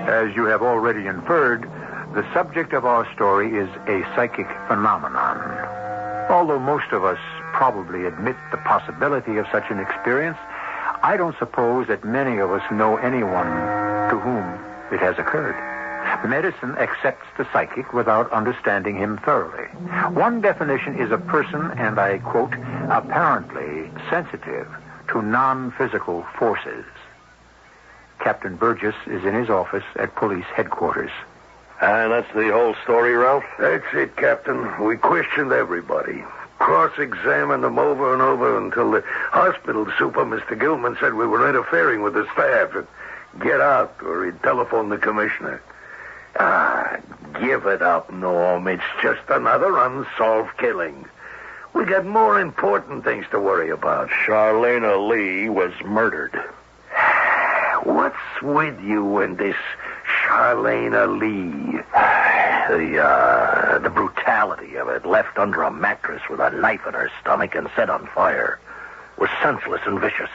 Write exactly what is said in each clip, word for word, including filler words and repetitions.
As you have already inferred, the subject of our story is a psychic phenomenon. Although most of us probably admit the possibility of such an experience, I don't suppose that many of us know anyone to whom it has occurred. Medicine accepts the psychic without understanding him thoroughly. One definition is a person, and I quote, apparently sensitive to non-physical forces. Captain Burgess is in his office at police headquarters. And that's the whole story, Ralph? That's it, Captain. We questioned everybody. Cross-examined them over and over until the hospital super, Mister Gilman, said we were interfering with the staff. And get out, or he'd telephone the commissioner. Ah, give it up, Norm. It's just another unsolved killing. We got more important things to worry about. Charlena Lee was murdered. What's with you and this Charlena Lee? The, uh, the brutality of it, left under a mattress with a knife in her stomach and set on fire, was senseless and vicious.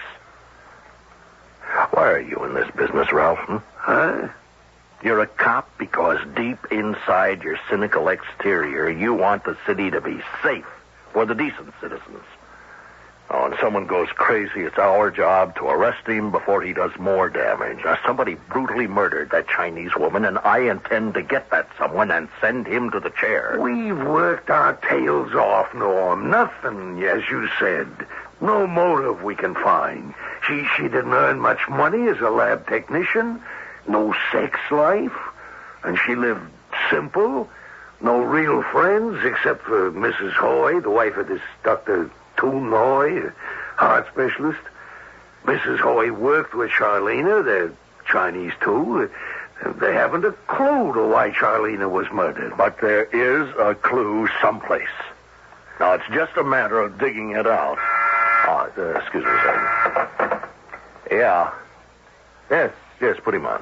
Why are you in this business, Ralph? Hmm? Huh? You're a cop because deep inside your cynical exterior, you want the city to be safe for the decent citizens. Oh, when someone goes crazy, it's our job to arrest him before he does more damage. Now, somebody brutally murdered that Chinese woman, and I intend to get that someone and send him to the chair. We've worked our tails off, Norm. Nothing, as you said. No motive we can find. She she didn't earn much money as a lab technician. No sex life. And she lived simple. No real friends except for Missus Hoy, the wife of this Doctor Toon Hoy, heart specialist. Missus Hoy worked with Charlena. They're Chinese, too. They haven't a clue to why Charlena was murdered. But there is a clue someplace. Now, it's just a matter of digging it out. Oh, uh, excuse me a second. Yeah. Yes, yes, put him on.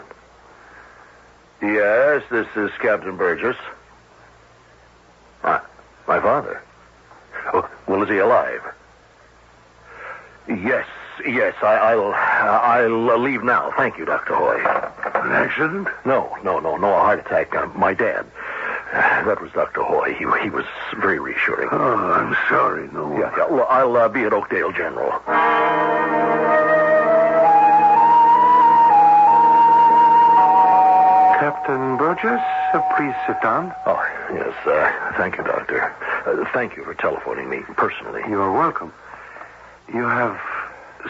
Yes, this is Captain Burgess. Ah, my father. Oh, well, is he alive? Yes, yes, I, I'll I'll leave now. Thank you, Doctor Hoy. An accident? No, no, no, no, a heart attack. Uh, my dad. Uh, that was Doctor Hoy. He, he was very reassuring. Oh, I'm sorry, no. Yeah, yeah. Well, I'll uh, be at Oakdale General. Captain Burgess, uh, please sit down. Oh, yes, uh, thank you, Doctor. Uh, thank you for telephoning me personally. You're welcome. You have